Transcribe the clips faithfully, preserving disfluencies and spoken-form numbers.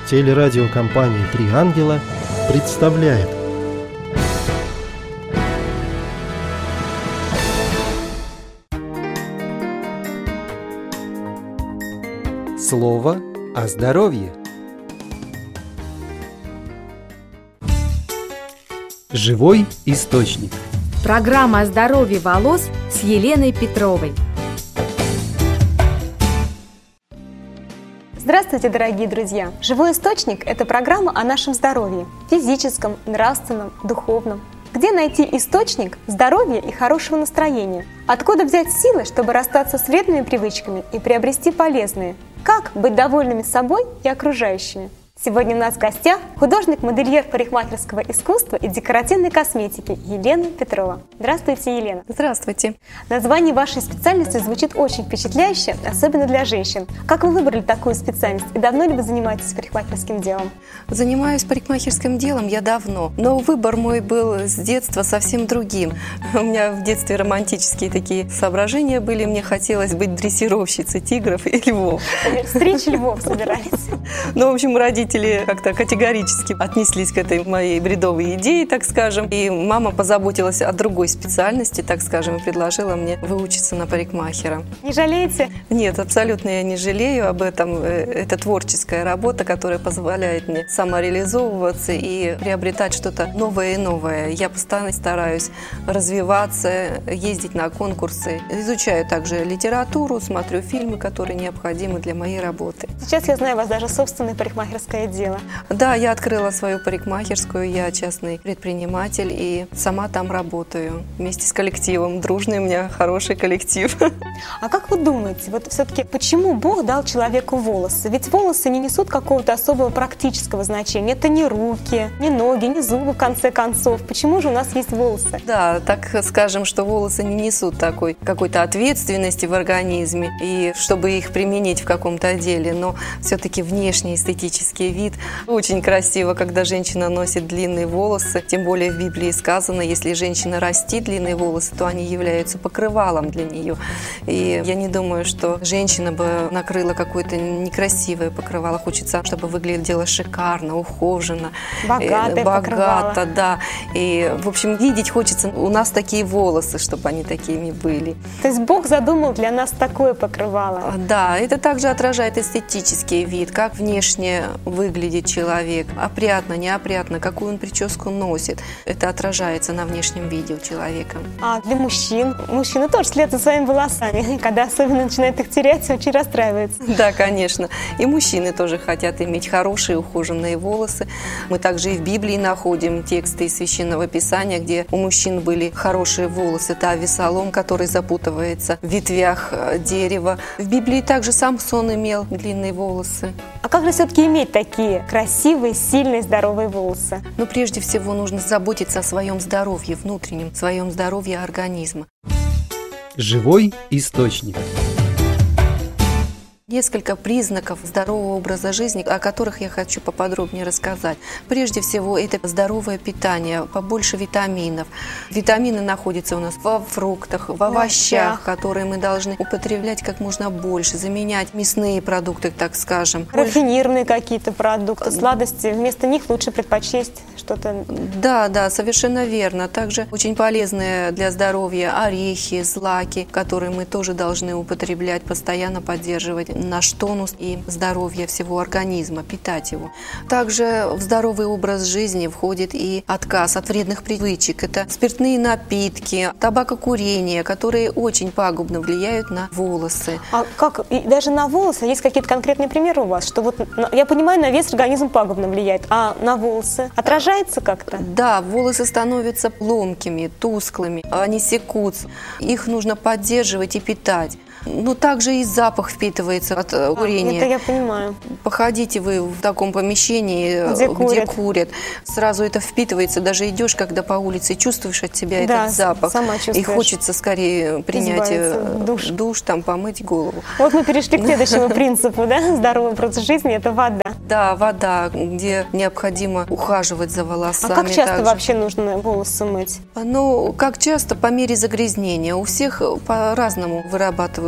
Телерадиокомпания «Три ангела» представляет. Слово о здоровье. Живой источник. Программа о здоровье волос с Еленой Петровой. Здравствуйте, дорогие друзья! «Живой источник» – это программа о нашем здоровье – физическом, нравственном, духовном. Где найти источник здоровья и хорошего настроения? Откуда взять силы, чтобы расстаться с вредными привычками и приобрести полезные? Как быть довольными собой и окружающими? Сегодня у нас в гостях художник-модельер парикмахерского искусства и декоративной косметики Елена Петрова. Здравствуйте, Елена. Здравствуйте. Название вашей специальности звучит очень впечатляюще, особенно для женщин. Как вы выбрали такую специальность и давно ли вы занимаетесь парикмахерским делом? Занимаюсь парикмахерским делом я давно, но выбор мой был с детства совсем другим. У меня в детстве романтические такие соображения были, мне хотелось быть дрессировщицей тигров и львов. Стричь львов собирались? Ну, в общем, родители как-то категорически отнеслись к этой моей бредовой идее, так скажем. И мама позаботилась о другой специальности, так скажем, и предложила мне выучиться на парикмахера. Не жалеете? Нет, абсолютно я не жалею об этом. Это творческая работа, которая позволяет мне самореализовываться и приобретать что-то новое и новое. Я постоянно стараюсь развиваться, ездить на конкурсы. Изучаю также литературу, смотрю фильмы, которые необходимы для моей работы. Сейчас я знаю, у вас даже собственная парикмахерская дело. Да, я открыла свою парикмахерскую, я частный предприниматель и сама там работаю вместе с коллективом. Дружный у меня хороший коллектив. А как вы думаете, вот все-таки почему Бог дал человеку волосы? Ведь волосы не несут какого-то особого практического значения. Это не руки, не ноги, не зубы, в конце концов. Почему же у нас есть волосы? Да, так скажем, что волосы не несут такой какой-то ответственности в организме, и чтобы их применить в каком-то деле, но все-таки внешний эстетический вид. Очень красиво, когда женщина носит длинные волосы, тем более в Библии сказано, если женщина растит длинные волосы, то они являются покрывалом для нее. И я не думаю, что женщина бы накрыла какое-то некрасивое покрывало. Хочется, чтобы выглядело шикарно, ухоженно, богатое богато, покрывало. Да. И, в общем, видеть хочется у нас такие волосы, чтобы они такими были. То есть Бог задумал для нас такое покрывало? Да, это также отражает эстетический вид, как внешне выглядит человек, опрятно, неопрятно, какую он прическу носит. Это отражается на внешнем виде у человека. А для мужчин? Мужчины тоже следят за своими волосами. Когда особенно начинают их терять, очень расстраиваются. Да, конечно. И мужчины тоже хотят иметь хорошие, ухоженные волосы. Мы также и в Библии находим тексты из Священного Писания, где у мужчин были хорошие волосы. Это Авессалом, который запутывается в ветвях дерева. В Библии также Самсон имел длинные волосы. А как же все-таки иметь такие красивые, сильные, здоровые волосы? Но прежде всего нужно заботиться о своем здоровье внутреннем, своем здоровье организма. Живой источник. Несколько признаков здорового образа жизни, о которых я хочу поподробнее рассказать. Прежде всего, это здоровое питание, побольше витаминов. Витамины находятся у нас во фруктах, в овощах, которые мы должны употреблять как можно больше, заменять мясные продукты, так скажем. Рафинированные какие-то продукты, сладости, вместо них лучше предпочесть что-то. Да, да, совершенно верно. Также очень полезные для здоровья орехи, злаки, которые мы тоже должны употреблять, постоянно поддерживать наш тонус и здоровье всего организма, питать его. Также в здоровый образ жизни входит и отказ от вредных привычек. Это спиртные напитки, табакокурение, которые очень пагубно влияют на волосы. А как? И даже на волосы есть какие-то конкретные примеры у вас? Что вот, я понимаю, на весь организм пагубно влияет, а на волосы отражается как-то? Да, волосы становятся ломкими, тусклыми, они секутся. Их нужно поддерживать и питать. Но также и запах впитывается от а, курения. Это я понимаю. Походите вы в таком помещении, где, где курят. курят. Сразу это впитывается. Даже идешь, когда по улице, чувствуешь от себя да, этот запах. Сама чувствуешь. И хочется скорее принять душ. душ, там, помыть голову. Вот мы перешли к следующему принципу, да? Здоровый образ жизни – это вода. Да, вода, где необходимо ухаживать за волосами. А как часто также. вообще нужно волосы мыть? Ну, как часто? По мере загрязнения. У всех по-разному вырабатывают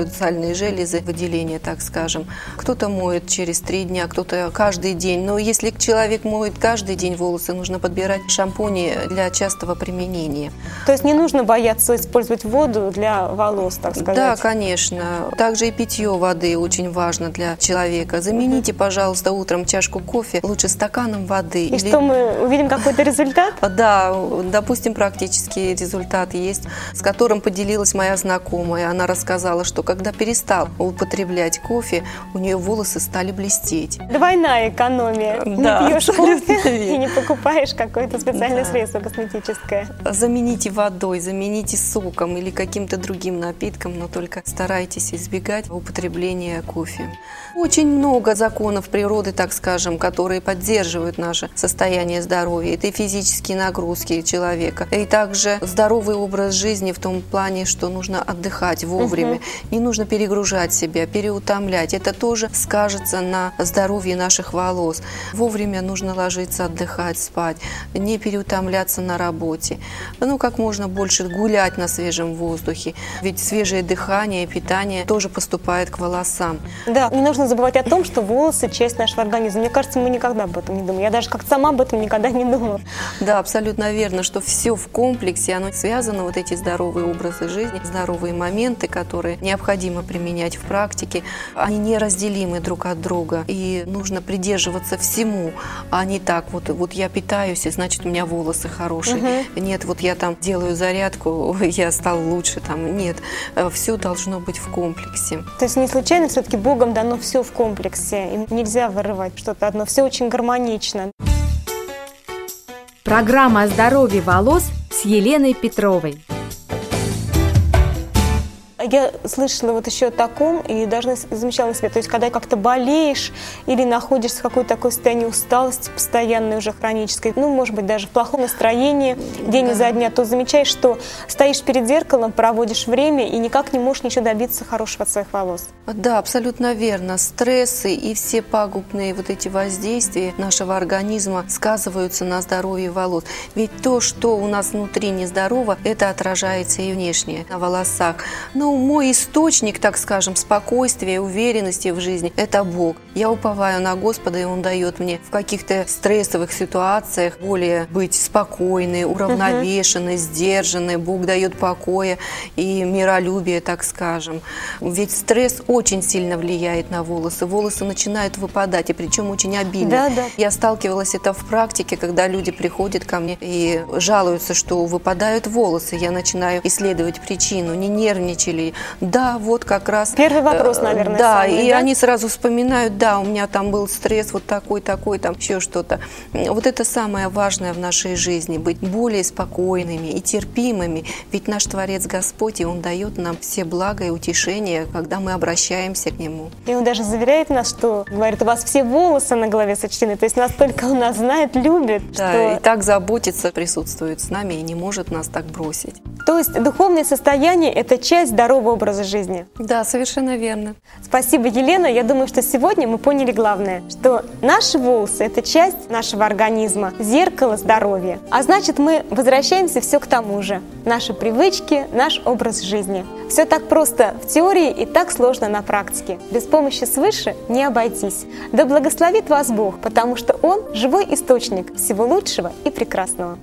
делают сальные железы, выделения, так скажем. Кто-то моет через три дня, кто-то каждый день. Но если человек моет каждый день волосы, нужно подбирать шампуни для частого применения. То есть не нужно бояться использовать воду для волос, так сказать? Да, конечно. Также и питье воды очень важно для человека. Замените, пожалуйста, утром чашку кофе лучше стаканом воды. И Или... что, мы увидим какой-то результат? Да, допустим, практический результат есть, с которым поделилась моя знакомая. Она рассказала, что когда перестал употреблять кофе, у нее волосы стали блестеть. Двойная экономия. Да, не пьешь кофе верно. и не покупаешь какое-то специальное Да. средство косметическое. Замените водой, замените соком или каким-то другим напитком, но только старайтесь избегать употребления кофе. Очень много законов природы, так скажем, которые поддерживают наше состояние здоровья. Это и физические нагрузки человека, и также здоровый образ жизни в том плане, что нужно отдыхать вовремя, угу. не нужно перегружать себя, переутомлять. Это тоже скажется на здоровье наших волос. Вовремя нужно ложиться, отдыхать, спать, не переутомляться на работе. Ну, как можно больше гулять на свежем воздухе, ведь свежее дыхание, питание тоже поступает к волосам. Да, не нужно забывать о том, что волосы – часть нашего организма. Мне кажется, мы никогда об этом не думаем. Я даже как-то сама об этом никогда не думала. Да, абсолютно верно, что все в комплексе, оно связано, вот эти здоровые образы жизни, здоровые моменты, которые необходимо применять в практике, они неразделимы друг от друга, и нужно придерживаться всему, а не так, вот, вот я питаюсь, и значит у меня волосы хорошие. Угу. Нет, вот я там делаю зарядку, я стал лучше, там, нет, все должно быть в комплексе. То есть не случайно все-таки Богом дано все в комплексе, и нельзя вырывать что-то одно, все очень гармонично. Программа о здоровье волос с Еленой Петровой. Я слышала вот еще о таком и даже замечала себе, то есть когда как-то болеешь или находишься в какой-то такой состоянии усталости постоянной, уже хронической, ну, может быть, даже в плохом настроении день да. изо дня, то замечаешь, что стоишь перед зеркалом, проводишь время и никак не можешь ничего добиться хорошего от своих волос. Да, абсолютно верно. Стрессы и все пагубные вот эти воздействия нашего организма сказываются на здоровье волос. Ведь то, что у нас внутри нездорово, это отражается и внешне на волосах. Но мой источник, так скажем, спокойствия, уверенности в жизни – это Бог. Я уповаю на Господа, и Он дает мне в каких-то стрессовых ситуациях более быть спокойной, уравновешенной, uh-huh. сдержанной. Бог дает покоя и миролюбие, так скажем. Ведь стресс очень сильно влияет на волосы. Волосы начинают выпадать, и причем очень обильно. Да, да. Я сталкивалась это в практике, когда люди приходят ко мне и жалуются, что выпадают волосы. Я начинаю исследовать причину, не нервничали. Да, вот как раз. Первый вопрос, наверное, Да, самый, и да? они сразу вспоминают, да, у меня там был стресс вот такой, такой, там еще что-то. Вот это самое важное в нашей жизни, быть более спокойными и терпимыми. Ведь наш Творец Господь, и Он дает нам все блага и утешения, когда мы обращаемся к Нему. И Он даже заверяет нас, что, говорит, у вас все волосы на голове сочтены, то есть настолько Он нас знает, любит. Да, что... и так заботится, присутствует с нами и не может нас так бросить. То есть духовное состояние – это часть здорового образа жизни. Да, совершенно верно. Спасибо, Елена. Я думаю, что сегодня мы поняли главное, что наши волосы – это часть нашего организма, зеркало здоровья. А значит, мы возвращаемся все к тому же. Наши привычки, наш образ жизни. Все так просто в теории и так сложно на практике. Без помощи свыше не обойтись. Да благословит вас Бог, потому что Он – живой источник всего лучшего и прекрасного.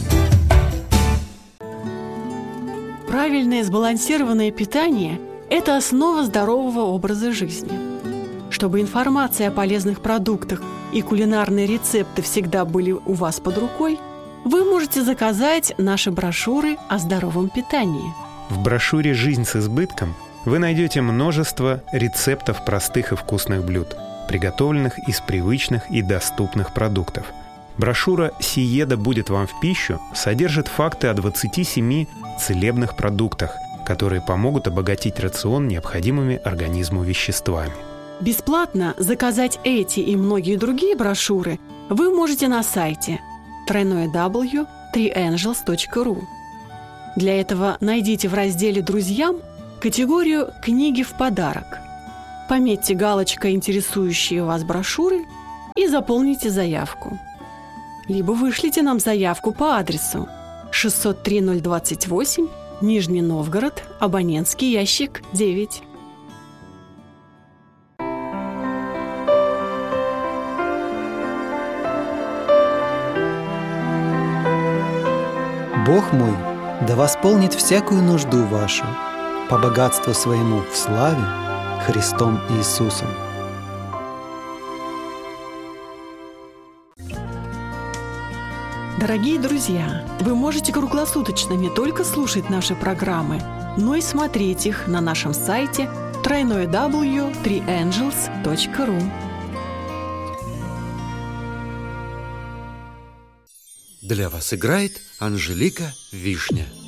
Правильное сбалансированное питание – это основа здорового образа жизни. Чтобы информация о полезных продуктах и кулинарные рецепты всегда были у вас под рукой, вы можете заказать наши брошюры о здоровом питании. В брошюре «Жизнь с избытком» вы найдете множество рецептов простых и вкусных блюд, приготовленных из привычных и доступных продуктов. Брошюра «Сиеда будет вам в пищу» содержит факты о двадцати семи целебных продуктах, которые помогут обогатить рацион необходимыми организму веществами. Бесплатно заказать эти и многие другие брошюры вы можете на сайте дабл ю дабл ю дабл ю точка три энджелс точка ру. Для этого найдите в разделе «Друзьям» категорию «Книги в подарок». Пометьте галочкой интересующие вас брошюры и заполните заявку. Либо вышлите нам заявку по адресу шестьсот три ноль двадцать восемь, Нижний Новгород, абонентский ящик девять. Бог мой да восполнит всякую нужду вашу по богатству своему в славе Христом Иисусом. Дорогие друзья, вы можете круглосуточно не только слушать наши программы, но и смотреть их на нашем сайте дабл ю дабл ю дабл ю точка три энджелс точка ру. Для вас играет Анжелика Вишня.